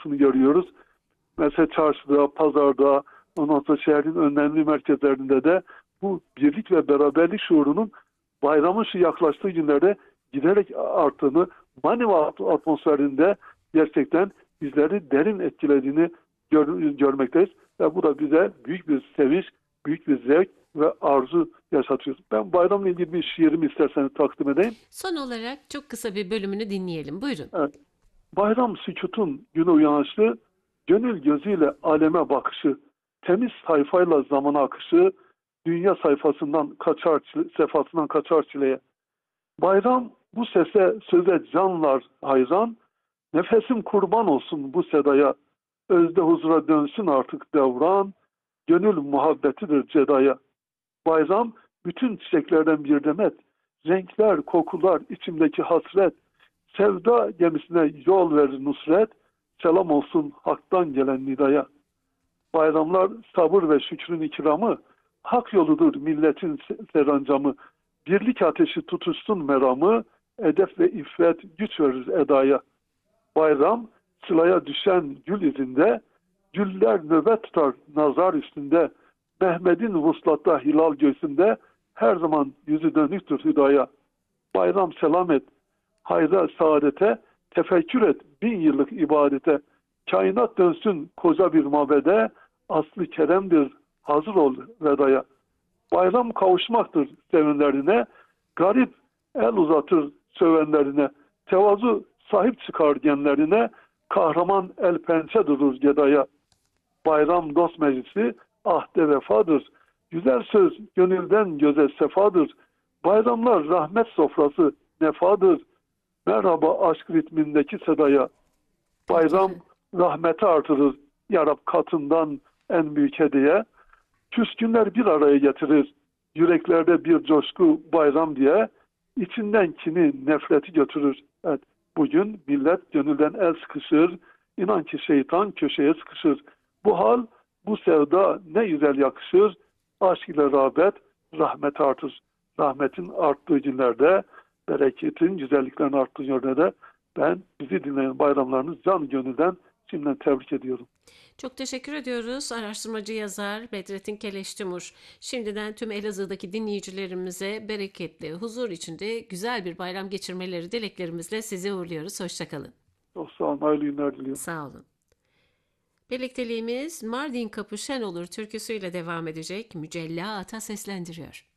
yansımasını görüyoruz. Mesela çarşıda, pazarda, ondan sonra şehrin önemli merkezlerinde de bu birlik ve beraberlik şuurunun bayramın şu yaklaştığı günlerde giderek arttığını, manevi atmosferinde gerçekten bizleri derin etkilediğini görmekteyiz. Ve bu da bize büyük bir sevinç, büyük bir zevk ve arzu yaşatıyor. Ben bayramla ilgili bir şiirimi isterseniz takdim edeyim. Son olarak çok kısa bir bölümünü dinleyelim. Buyurun. Evet. Bayram sükutun güne uyanışı, gönül gözüyle aleme bakışı, temiz sayfayla zamana akışı, dünya sefasından kaçar çileye. Bayram bu sese söze canlar hayran, nefesim kurban olsun bu sedaya, özde huzura dönsün artık devran, gönül muhabbetidir cedaya. Bayram bütün çiçeklerden bir demet, renkler, kokular, içimdeki hasret, sevda gemisine yol verir nusret, selam olsun haktan gelen nidaya. Bayramlar sabır ve şükrün ikramı, hak yoludur milletin serencamı, birlik ateşi tutuşsun meramı, edep ve iffet güç verir edaya. Bayram sılaya düşen gül izinde, güller nöbet tutar nazar üstünde, Mehmet'in vuslatta hilal göğsünde, her zaman yüzü dönüktür hüdaya. Bayram selam et, hayra saadete, tefekkür et 1000 yıllık ibadete. Kainat dönsün koca bir mabede, aslı keremdir, hazır ol vedaya. Bayram kavuşmaktır sevenlerine, garip el uzatır sövenlerine, tevazu sahip çıkar genlerine, kahraman el pençe durur gedaya. Bayram dost meclisi ahde vefadır, güzel söz gönülden göze sefadır. Bayramlar rahmet sofrası nefadır, merhaba aşk ritmindeki sedaya. Peki Bayram efendim. rahmeti artırır, yarab katından en büyük hediye. Küskünler bir araya getirir, yüreklerde bir coşku bayram diye, içinden kini, nefreti götürür. Evet, bugün millet gönülden el sıkışır, inan ki şeytan köşeye sıkışır. Bu hal, bu sevda ne güzel yakışır, aşk ile rağbet, rahmet artır. Rahmetin arttığı günlerde, bereketin, güzelliklerin arttığı günlerde ben bizi dinleyen bayramlarınız can gönülden şimdiden tebrik ediyorum. Çok teşekkür ediyoruz araştırmacı yazar Bedrettin Keleştimur. Şimdiden tüm Elazığ'daki dinleyicilerimize bereketli, huzur içinde güzel bir bayram geçirmeleri dileklerimizle sizi uğurluyoruz. Hoşçakalın. Çok sağ olun, hayırlı günler diliyorum. Sağ olun. Birlikteliğimiz Mardin Kapı Şen Olur türküsüyle devam edecek. Mücella Ata seslendiriyor.